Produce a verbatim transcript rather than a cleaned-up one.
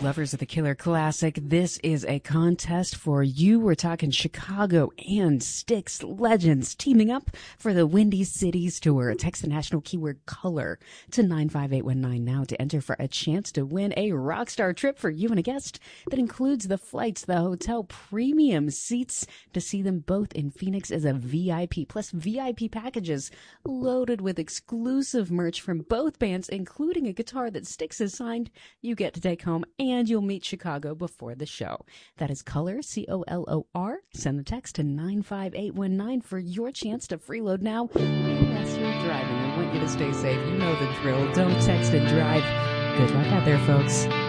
lovers of the Killer Classic, this is a contest for you. We're talking Chicago and Styx legends teaming up for the Windy Cities Tour. Text the national keyword color to nine five eight one nine now to enter for a chance to win a Rockstar trip for you and a guest that includes the flights, the hotel, premium seats to see them both in Phoenix as a V I P, plus V I P packages loaded with exclusive merch from both bands, including a guitar that Styx has signed. You get to take home, and you'll meet Chicago before the show. That is color, C O L O R. Send the text to nine five eight one nine for your chance to freeload now. Unless you're driving, I want you to stay safe. You know the drill. Don't text and drive. Good luck out there, folks.